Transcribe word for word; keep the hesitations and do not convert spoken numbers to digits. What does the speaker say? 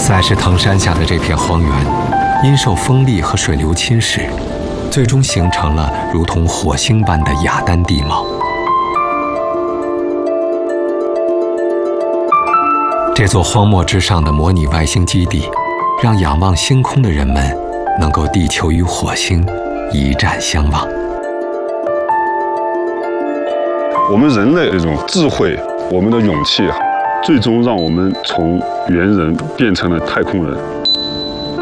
塞什腾山下的这片荒原，因受风力和水流侵蚀，最终形成了如同火星般的雅丹地貌。这座荒漠之上的模拟外星基地，让仰望星空的人们能够地球与火星一战相望。 我们人类这种智慧，我们的勇气啊，最终让我们从猿人变成了太空人。